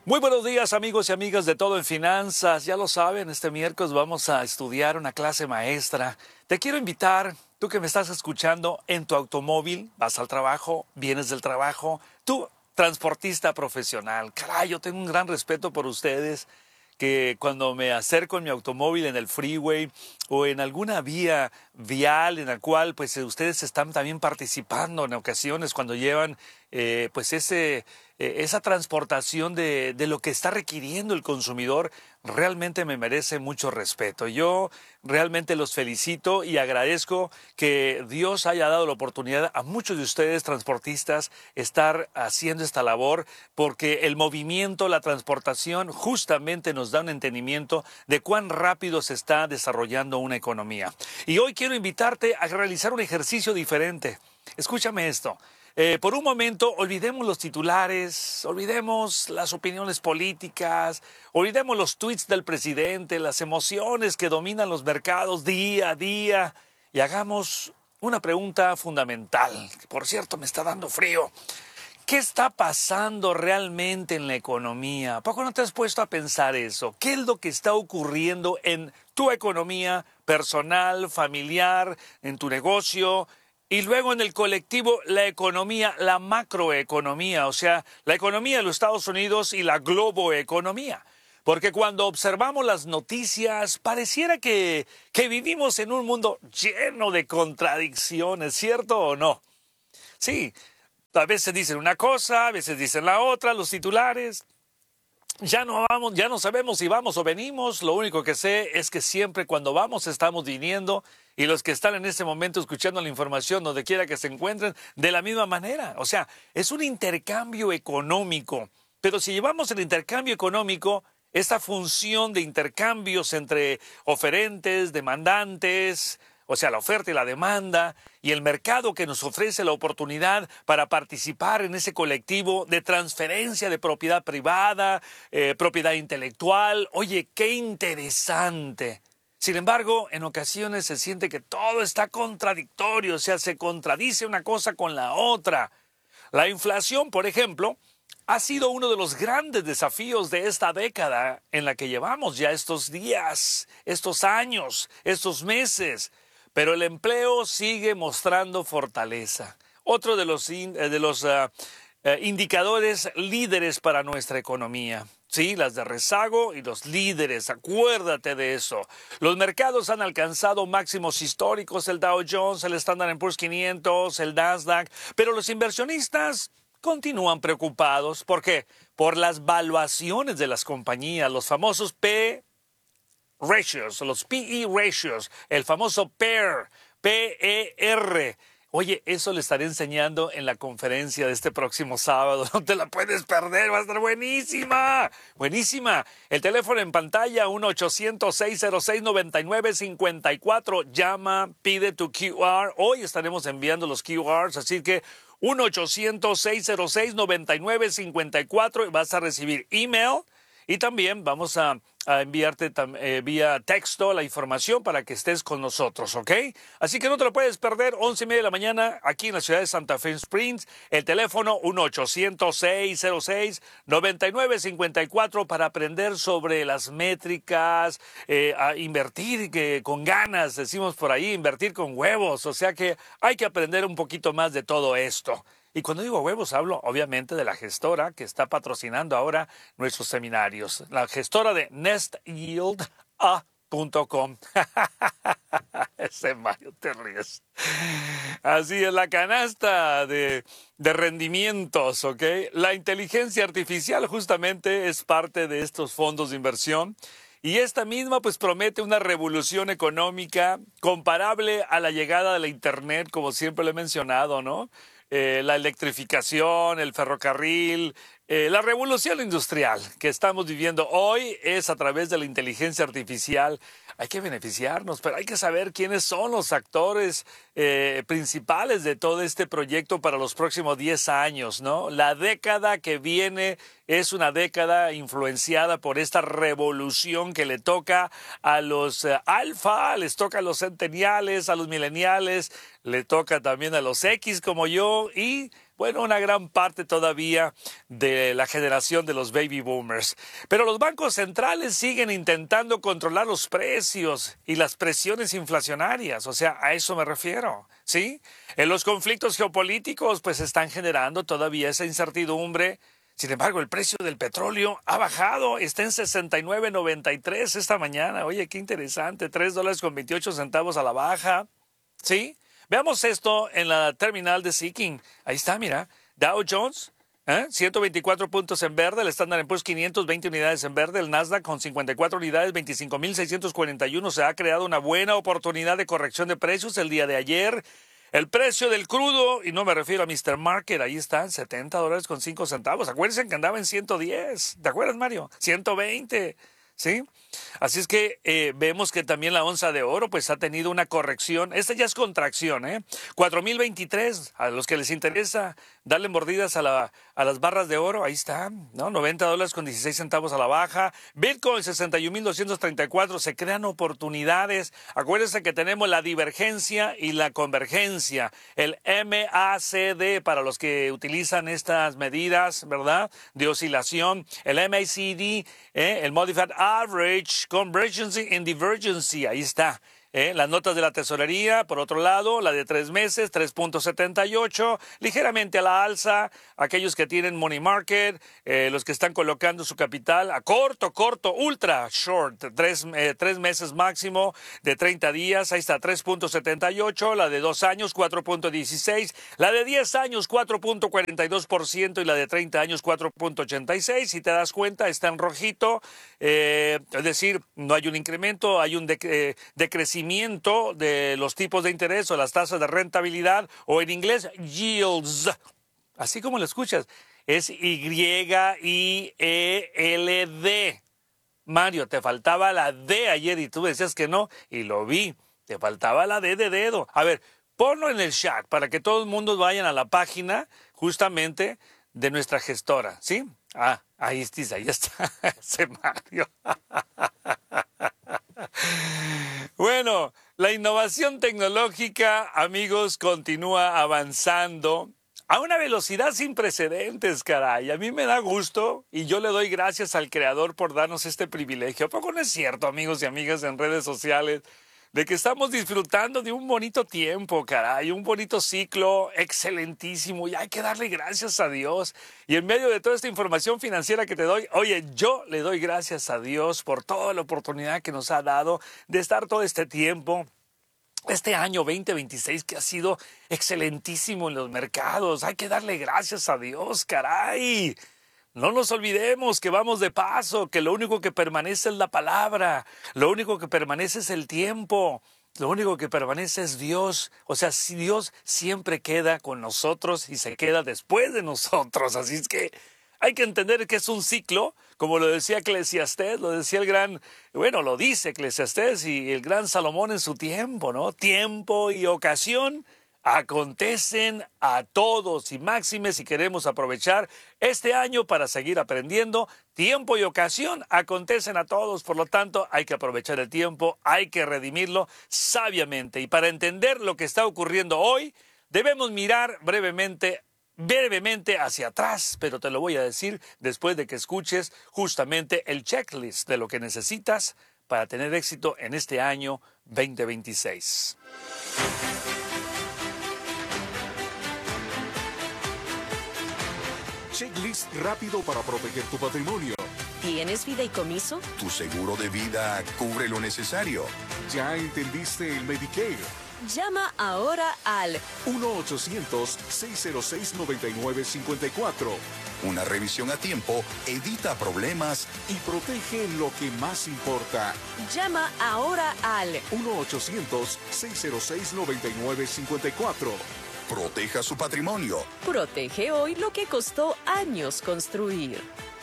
Muy buenos días, amigos y amigas de Todo en Finanzas. Ya lo saben, este miércoles vamos a estudiar una clase maestra. Te quiero invitar, tú que me estás escuchando en tu automóvil, vas al trabajo, vienes del trabajo, tú, transportista profesional. Caray, yo tengo un gran respeto por ustedes, que cuando me acerco en mi automóvil en el freeway o en alguna vía vial en la cual pues ustedes están también participando en ocasiones cuando llevan esa transportación de lo que está requiriendo el consumidor, realmente me merece mucho respeto. Yo realmente los felicito y agradezco que Dios haya dado la oportunidad a muchos de ustedes transportistas estar haciendo esta labor, porque el movimiento, la transportación justamente nos da un entendimiento de cuán rápido se está desarrollando una economía. Y hoy quiero invitarte a realizar un ejercicio diferente. Escúchame esto. Por un momento, olvidemos los titulares, olvidemos las opiniones políticas, olvidemos los tweets del presidente, las emociones que dominan los mercados día a día y hagamos una pregunta fundamental, que por cierto me está dando frío. ¿Qué está pasando realmente en la economía? ¿A poco no te has puesto a pensar eso? ¿Qué es lo que está ocurriendo en tu economía personal, familiar, en tu negocio? Y luego en el colectivo, la economía, la macroeconomía, o sea, la economía de los Estados Unidos y la globoeconomía. Porque cuando observamos las noticias, pareciera que vivimos en un mundo lleno de contradicciones, ¿cierto o no? Sí, a veces dicen una cosa, a veces dicen la otra, los titulares. Ya no sabemos si vamos o venimos. Lo único que sé es que siempre cuando vamos estamos viniendo, y los que están en este momento escuchando la información donde quiera que se encuentren, de la misma manera. O sea, es un intercambio económico. Pero si llevamos el intercambio económico, esta función de intercambios entre oferentes, demandantes, o sea, la oferta y la demanda, y el mercado que nos ofrece la oportunidad para participar en ese colectivo de transferencia de propiedad privada, propiedad intelectual. Oye, qué interesante. Sin embargo, en ocasiones se siente que todo está contradictorio, o sea, se contradice una cosa con la otra. La inflación, por ejemplo, ha sido uno de los grandes desafíos de esta década en la que llevamos ya estos días, estos años, estos meses. Pero el empleo sigue mostrando fortaleza. Otro de los indicadores líderes para nuestra economía. Sí, las de rezago y los líderes, acuérdate de eso. Los mercados han alcanzado máximos históricos, el Dow Jones, el Standard & Poor's 500, el Nasdaq, pero los inversionistas continúan preocupados. ¿Por qué? Por las valuaciones de las compañías, los famosos P ratios, los PE ratios, el famoso PER, P-E-R. Oye, eso le estaré enseñando en la conferencia de este próximo sábado. No te la puedes perder, va a estar buenísima. Buenísima. El teléfono en pantalla, 1-800-606-9954. Llama, pide tu QR. Hoy estaremos enviando los QRs, así que 1-800-606-9954. Vas a recibir email. Y también vamos a enviarte vía texto la información para que estés con nosotros, ¿ok? Así que no te lo puedes perder, 11:30 de la mañana, aquí en la ciudad de Santa Fe Springs. El teléfono 1-800-606-9954 para aprender sobre las métricas, a invertir con ganas, decimos por ahí, invertir con huevos. O sea que hay que aprender un poquito más de todo esto. Y cuando digo huevos, hablo obviamente de la gestora que está patrocinando ahora nuestros seminarios. La gestora de nestyield.com. Ese Mario, te ríes. Así es, la canasta de rendimientos, ¿ok? La inteligencia artificial justamente es parte de estos fondos de inversión. Y esta misma pues promete una revolución económica comparable a la llegada de la Internet, como siempre lo he mencionado, ¿no? La electrificación, el ferrocarril, la revolución industrial que estamos viviendo hoy es a través de la inteligencia artificial. Hay que beneficiarnos, pero hay que saber quiénes son los actores principales de todo este proyecto para los próximos 10 años, ¿no? La década que viene es una década influenciada por esta revolución que le toca a los alfa, les toca a los centeniales, a los mileniales, le toca también a los X como yo y bueno, una gran parte todavía de la generación de los baby boomers. Pero los bancos centrales siguen intentando controlar los precios y las presiones inflacionarias, o sea, a eso me refiero, ¿sí? En los conflictos geopolíticos, pues están generando todavía esa incertidumbre. Sin embargo, el precio del petróleo ha bajado, está en 69.93 esta mañana. Oye, qué interesante, $3.28 a la baja, ¿sí? Veamos esto en la terminal de Seeking. Ahí está, mira. Dow Jones, 124 puntos en verde. El Standard & Poor's 520 unidades en verde. El Nasdaq con 54 unidades, 25.641. Se ha creado una buena oportunidad de corrección de precios el día de ayer. El precio del crudo, y no me refiero a Mr. Market, ahí están, $70.05. Acuérdense que andaba en 110. ¿Te acuerdas, Mario? 120. ¿Sí? Así es que vemos que también la onza de oro pues ha tenido una corrección. Esta ya es contracción, 4.023. A los que les interesa darle mordidas a las barras de oro, ahí están, ¿no? $90.16 a la baja. Bitcoin 61.234. Se crean oportunidades. Acuérdense que tenemos la divergencia y la convergencia. El MACD para los que utilizan estas medidas, ¿verdad? De oscilación. El MACD, el Modified Average Convergence and Divergence, ahí está. Las notas de la tesorería, por otro lado, la de 3 meses, 3.78, ligeramente a la alza. Aquellos que tienen money market, los que están colocando su capital a corto, ultra short, 3 meses máximo de 30 días, ahí está 3.78, la de 2 años 4.16, la de 10 años 4.42% y la de 30 años 4.86. Si te das cuenta, está en rojito, es decir, no hay un incremento, hay un decrecimiento de los tipos de interés o las tasas de rentabilidad, o en inglés yields, así como lo escuchas, es YIELD. Mario, te faltaba la D ayer y tú decías que no, y lo vi, te faltaba la D de dedo. A ver, ponlo en el chat para que todo el mundo vayan a la página justamente de nuestra gestora, ¿sí? Ahí está, ese Mario. Bueno, la innovación tecnológica, amigos, continúa avanzando a una velocidad sin precedentes, caray. A mí me da gusto y yo le doy gracias al Creador por darnos este privilegio. ¿A poco no es cierto, amigos y amigas en redes sociales, de que estamos disfrutando de un bonito tiempo, caray, un bonito ciclo excelentísimo, y hay que darle gracias a Dios? Y en medio de toda esta información financiera que te doy, oye, yo le doy gracias a Dios por toda la oportunidad que nos ha dado de estar todo este tiempo. Este año 2026 que ha sido excelentísimo en los mercados. Hay que darle gracias a Dios, caray. No nos olvidemos que vamos de paso, que lo único que permanece es la palabra, lo único que permanece es el tiempo, lo único que permanece es Dios. O sea, si Dios siempre queda con nosotros y se queda después de nosotros. Así es que hay que entender que es un ciclo, como lo decía Eclesiastés, lo decía lo dice Eclesiastés y el gran Salomón en su tiempo, ¿no? Tiempo y ocasión acontecen a todos, y máxime si queremos aprovechar este año para seguir aprendiendo. Tiempo y ocasión acontecen a todos, por lo tanto hay que aprovechar el tiempo, hay que redimirlo sabiamente. Y para entender lo que está ocurriendo hoy, debemos mirar brevemente hacia atrás, pero te lo voy a decir después de que escuches justamente el checklist de lo que necesitas para tener éxito en este año 2026. Checklist rápido para proteger tu patrimonio. ¿Tienes fideicomiso? Tu seguro de vida cubre lo necesario. ¿Ya entendiste el Medicare? Llama ahora al 1-800-606-9954 Una revisión a tiempo evita problemas y protege lo que más importa. Llama ahora al 1-800-606-9954. Proteja su patrimonio. Protege hoy lo que costó años construir.